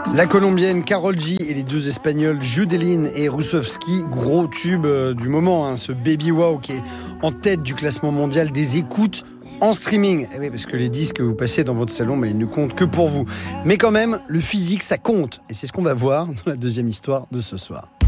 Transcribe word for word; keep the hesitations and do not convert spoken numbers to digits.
La colombienne Karol G et les deux espagnols Judelin et Rusovski, gros tube du moment, hein, ce Baby Wow qui est en tête du classement mondial des écoutes en streaming. Eh oui, parce que les disques que vous passez dans votre salon, bah, ils ne comptent que pour vous. Mais quand même, le physique, ça compte. Et c'est ce qu'on va voir dans la deuxième histoire de ce soir.